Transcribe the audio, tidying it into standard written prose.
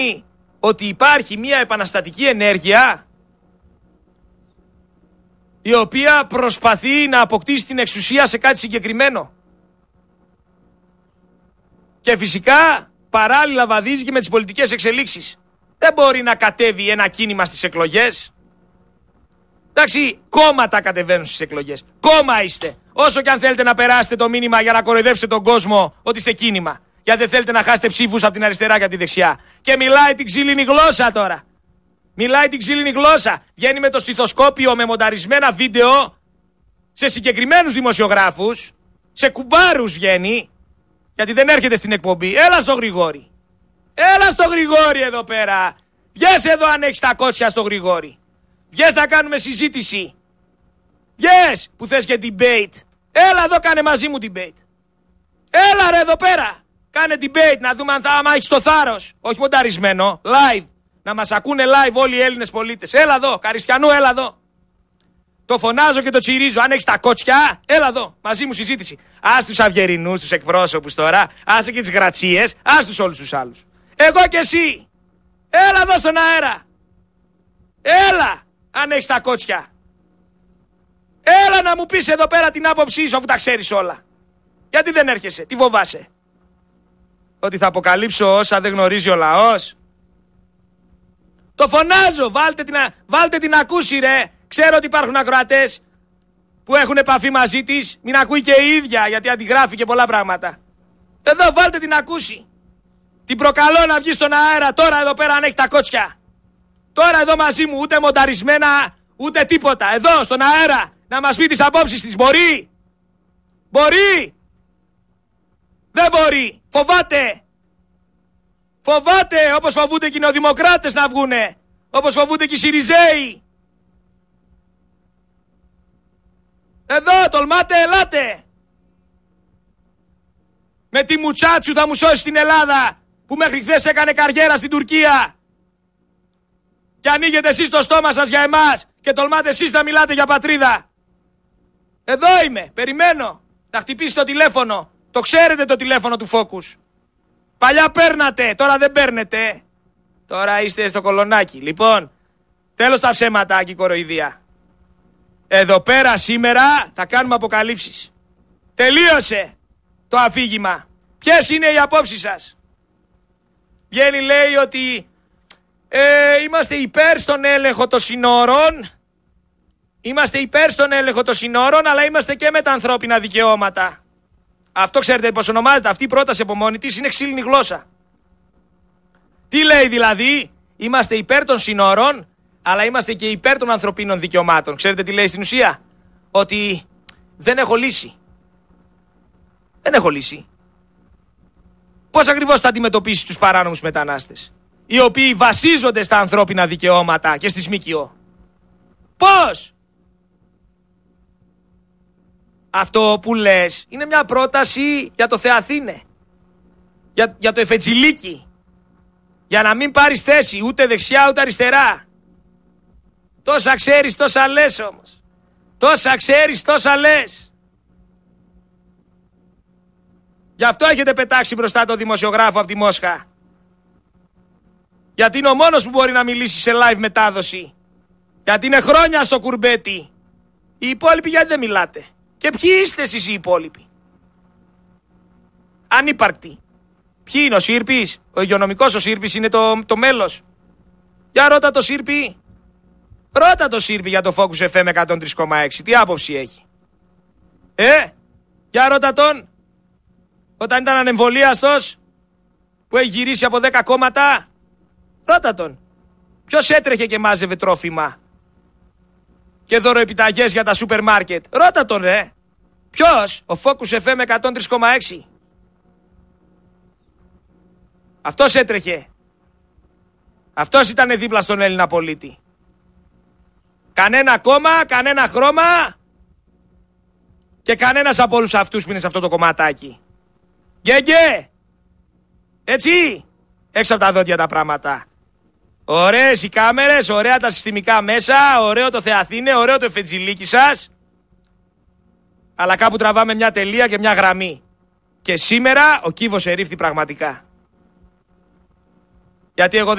ότι υπάρχει μια επαναστατική ενέργεια η οποία προσπαθεί να αποκτήσει την εξουσία σε κάτι συγκεκριμένο. Και φυσικά παράλληλα βαδίζει και με τις πολιτικές εξελίξεις. Δεν μπορεί να κατέβει ένα κίνημα στις εκλογές. Εντάξει, κόμματα κατεβαίνουν στις εκλογές. Κόμμα είστε. Όσο και αν θέλετε να περάσετε το μήνυμα για να κοροϊδεύσετε τον κόσμο ότι είστε κίνημα. Γιατί δεν θέλετε να χάσετε ψήφους από την αριστερά και από τη δεξιά. Και μιλάει την ξύλινη γλώσσα τώρα. Μιλάει την ξύλινη γλώσσα. Βγαίνει με το στιθοσκόπιο με μονταρισμένα βίντεο σε συγκεκριμένους δημοσιογράφους. Σε κουμπάρους βγαίνει. Γιατί δεν έρχεται στην εκπομπή. Έλα στο Γρηγόρη. Έλα στο Γρηγόρη εδώ πέρα. Βγες εδώ αν έχεις τα κότσια στο Γρηγόρη. Βγες να κάνουμε συζήτηση. Βγες που θες και debate. Έλα εδώ κάνε μαζί μου debate. Έλα ρε εδώ πέρα. Κάνε debate να δούμε αν έχεις το θάρρος. Όχι μονταρισμένο. Live. Να μας ακούνε live όλοι οι Έλληνες πολίτες. Έλα εδώ. Καριστιανού έλα εδώ. Το φωνάζω και το τσιρίζω. Αν έχεις τα κότσια, έλα εδώ. Μαζί μου συζήτηση. Ας τους αυγερινούς, τους εκπρόσωπους τώρα. Άσε και τις γρατσίες. Ας τους όλους τους άλλους. Εγώ και εσύ. Έλα εδώ στον αέρα. Έλα. Αν έχεις τα κότσια. Έλα να μου πεις εδώ πέρα την άποψή σου αφού τα ξέρεις όλα. Γιατί δεν έρχεσαι, τι φοβάσαι? Ότι θα αποκαλύψω όσα δεν γνωρίζει ο λαός? Το φωνάζω, βάλτε την ακούσει ρε. Ξέρω ότι υπάρχουν ακροατές που έχουν επαφή μαζί της. Μην ακούει και η ίδια γιατί αντιγράφει και πολλά πράγματα. Εδώ βάλτε την ακούσει. Την προκαλώ να βγει στον αέρα τώρα εδώ πέρα αν έχει τα κότσια. Τώρα εδώ μαζί μου ούτε μονταρισμένα ούτε τίποτα. Εδώ στον αέρα να μας πει τις απόψεις της. Μπορεί? Μπορεί? Δεν μπορεί. Φοβάται. Φοβάται όπως φοβούνται και οι νεοδημοκράτες να βγουνε. Όπως φοβούνται και οι Σιριζέοι. Εδώ τολμάτε, ελάτε. Με τη Μουτσάτσου θα μου σώσει την Ελλάδα που μέχρι χθες έκανε καριέρα στην Τουρκία. Και ανοίγετε εσείς το στόμα σας για εμάς και τολμάτε εσείς να μιλάτε για πατρίδα. Εδώ είμαι, περιμένω να χτυπήσει το τηλέφωνο. Το ξέρετε το τηλέφωνο του Focus. Παλιά παίρνατε, τώρα δεν παίρνετε. Τώρα είστε στο κολονάκι. Λοιπόν, τέλος τα ψέματα και η κοροϊδία. Εδώ πέρα σήμερα θα κάνουμε αποκαλύψεις. Τελείωσε το αφήγημα. Ποιες είναι οι απόψεις σας? Βγαίνει λέει ότι είμαστε υπέρ στον έλεγχο των συνόρων. Είμαστε υπέρ στον έλεγχο των συνόρων, αλλά είμαστε και με τα ανθρώπινα δικαιώματα. Αυτό ξέρετε πώς ονομάζεται? Αυτή η πρόταση από μόνη της είναι ξύλινη γλώσσα. Τι λέει δηλαδή? Είμαστε υπέρ των συνόρων, αλλά είμαστε και υπέρ των ανθρωπίνων δικαιωμάτων. Ξέρετε τι λέει στην ουσία? Ότι δεν έχω λύση. Δεν έχω λύση. Πώς ακριβώς θα αντιμετωπίσεις τους παράνομους μετανάστες, οι οποίοι βασίζονται στα ανθρώπινα δικαιώματα και στις ΜΚΟ? Πώς? Αυτό που λες είναι μια πρόταση για το Θεαθήνε. Για το Εφετζηλίκι. Για να μην πάρεις θέση ούτε δεξιά ούτε αριστερά. Τόσα ξέρεις, τόσα λες όμως. Τόσα ξέρεις, τόσα λες. Γι' αυτό έχετε πετάξει μπροστά το δημοσιογράφο από τη Μόσχα. Γιατί είναι ο μόνος που μπορεί να μιλήσει σε live μετάδοση. Γιατί είναι χρόνια στο κουρμπέτι. Οι υπόλοιποι γιατί δεν μιλάτε? Και ποιοι είστε εσείς οι υπόλοιποι? Ανύπαρκτοι. Ποιοι είναι? Ο Σύρπης? Ο υγειονομικός ο Σύρπης είναι το μέλος? Για ρώτα το Σύρπη. Ρώτα το Σύρπη για το Focus FM 103,6. Τι άποψη έχει? Για ρώτα τον. Όταν ήταν ανεμβολίαστος που έχει γυρίσει από 10 κόμματα. Ρώτα τον. Ποιος έτρεχε και μάζευε τρόφιμα και δωροεπιταγές για τα σούπερ μάρκετ? Ρώτα τον ρε. Ποιος? Ο Focus FM 103,6. Αυτός έτρεχε. Αυτός ήταν δίπλα στον Έλληνα πολίτη. Κανένα κόμμα, κανένα χρώμα και κανένας από όλους αυτούς που είναι σε αυτό το κομματάκι. Γκέγκε. Έτσι. Έξω από τα δόντια τα πράγματα. Ωραίες οι κάμερες, ωραία τα συστημικά μέσα, ωραίο το Θεαθήνε, ωραίο το Εφετζηλίκι σας. Αλλά κάπου τραβάμε μια τελεία και μια γραμμή. Και σήμερα ο κύβος ερήφθη πραγματικά. Γιατί εγώ